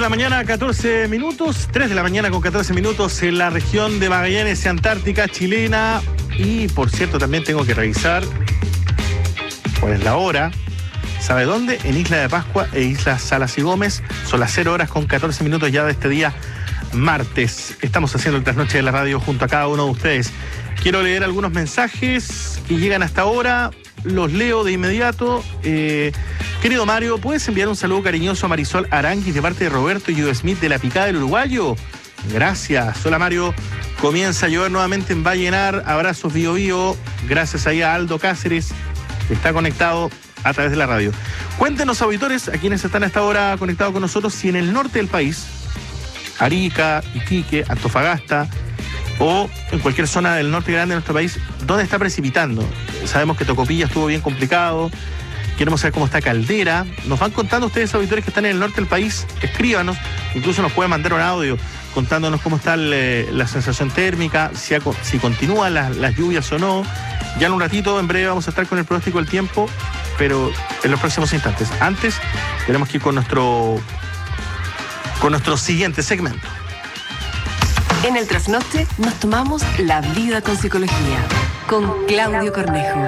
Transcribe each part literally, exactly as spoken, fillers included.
mañana, catorce minutos, tres de la mañana con catorce minutos en la región de Magallanes, Antártica chilena. Y por cierto, también tengo que revisar cuál es la hora. ¿Sabe dónde? En Isla de Pascua e Isla Salas y Gómez. Son las cero horas con catorce minutos ya de este día martes. Estamos haciendo el trasnoche de la radio junto a cada uno de ustedes. Quiero leer algunos mensajes que llegan hasta ahora. Los leo de inmediato. Eh, querido Mario, ¿puedes enviar un saludo cariñoso a Marisol Aranguis de parte de Roberto y Judo Smith de La Picada del Uruguayo? Gracias. Hola Mario, comienza a llover nuevamente en Vallenar. Abrazos Bio Bio. Gracias ahí a Aldo Cáceres, que está conectado a través de la radio. Cuéntenos, auditores, a quienes están a esta hora conectados con nosotros, si en el norte del país, Arica, Iquique, Antofagasta, o en cualquier zona del norte grande de nuestro país, ¿dónde está precipitando? Sabemos que Tocopilla estuvo bien complicado. Queremos saber cómo está Caldera. Nos van contando ustedes, auditores que están en el norte del país. Escríbanos. Incluso nos pueden mandar un audio contándonos cómo está el, la sensación térmica, si, ha, si continúan las, las lluvias o no. Ya en un ratito, en breve, vamos a estar con el pronóstico del tiempo, pero en los próximos instantes. Antes, tenemos que ir con nuestro, con nuestro siguiente segmento. En el trasnoche nos tomamos la vida con psicología, con Claudio Cornejo.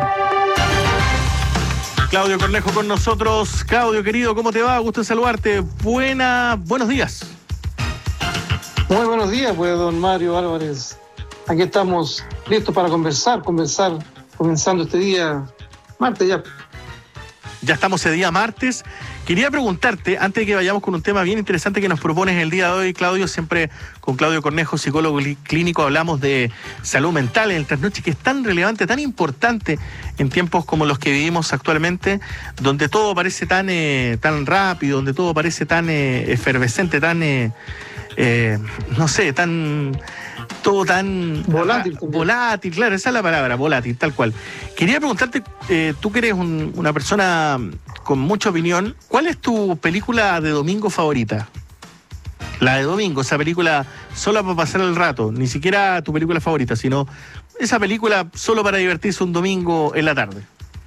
Claudio Cornejo con nosotros. Claudio, querido, ¿cómo te va? Gusto en saludarte. Buena, buenos días. Muy buenos días, pues, don Mario Álvarez. Aquí estamos listos para conversar, conversar, comenzando este día martes ya. Ya estamos ese día martes. Quería preguntarte, antes de que vayamos con un tema bien interesante que nos propones el día de hoy, Claudio, siempre con Claudio Cornejo, psicólogo clínico, hablamos de salud mental en el trasnoche, que es tan relevante, tan importante en tiempos como los que vivimos actualmente, donde todo parece tan, eh, tan rápido, donde todo parece tan eh, efervescente, tan, eh, eh, no sé, tan... todo tan... Volátil. Ah, volátil, claro, esa es la palabra, volátil, tal cual. Quería preguntarte, eh, tú que eres un, una persona con mucha opinión, ¿cuál es tu película de domingo favorita? La de domingo, esa película solo para pasar el rato, ni siquiera tu película favorita, sino esa película solo para divertirse un domingo en la tarde.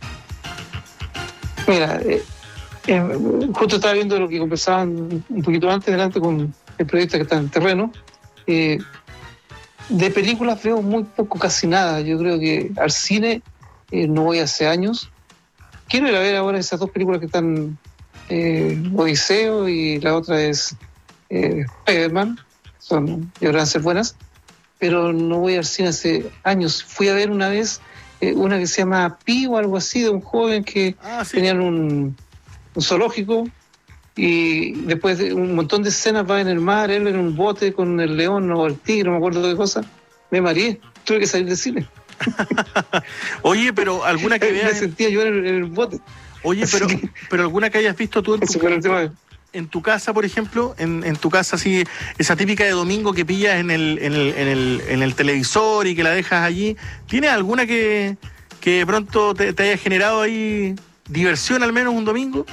Mira, eh, eh, justo estaba viendo lo que conversaban un poquito antes, delante con el periodista que está en el terreno. Eh, De películas veo muy poco, casi nada. Yo creo que al cine eh, no voy hace años. Quiero ir a ver ahora esas dos películas que están, eh, Odiseo y la otra es eh, Spider-Man. Son, deberán ser buenas, pero no voy al cine hace años. Fui a ver una vez eh, una que se llama Pi o algo así, de un joven que ah, sí. tenían un, un zoológico. Y después de un montón de escenas va en el mar, él en un bote con el león o el tigre, no me acuerdo de qué cosa. Me mareé, tuve que salir del cine. Oye, pero alguna que veas... Me sentía yo en el, en el bote. Oye, pero, pero alguna que hayas visto tú en tu, de... en tu casa, por ejemplo, en, en tu casa, así, esa típica de domingo que pillas en el, en el, en el, en el televisor y que la dejas allí. ¿Tienes alguna que, que de pronto te, te haya generado ahí diversión al menos un domingo?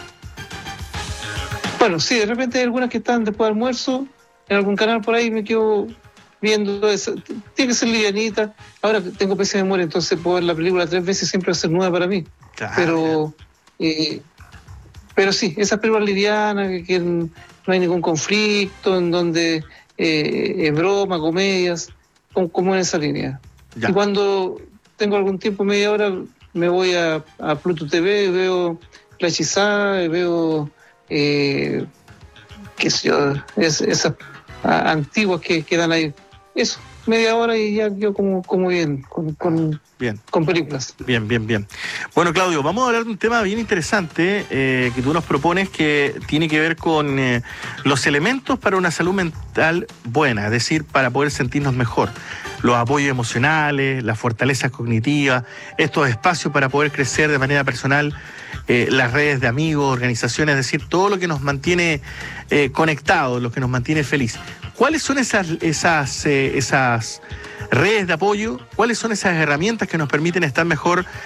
Bueno, sí, de repente hay algunas que están después del almuerzo, en algún canal por ahí me quedo viendo eso. Tiene que ser livianita. Ahora tengo pésima memoria, entonces puedo ver la película tres veces siempre va a ser nueva para mí. Claro. Pero eh, pero sí, esas películas livianas, que, que no hay ningún conflicto, en donde eh, es broma, comedias, como, como en esa línea. Ya. Y cuando tengo algún tiempo, media hora, me voy a, a Pluto T V, veo La Hechizada, veo... Eh, qué sé yo, es, esas a, antiguas que quedan ahí. Eso, media hora y ya yo como, como bien, con, con, bien, con películas. Bien, bien, bien. Bueno, Claudio, vamos a hablar de un tema bien interesante eh, que tú nos propones, que tiene que ver con eh, los elementos para una salud mental buena, es decir, para poder sentirnos mejor. Los apoyos emocionales, las fortalezas cognitivas, estos espacios para poder crecer de manera personal, eh, las redes de amigos, organizaciones, es decir, todo lo que nos mantiene eh, conectados, lo que nos mantiene feliz. ¿Cuáles son esas, esas, eh, esas redes de apoyo? ¿Cuáles son esas herramientas que nos permiten estar mejor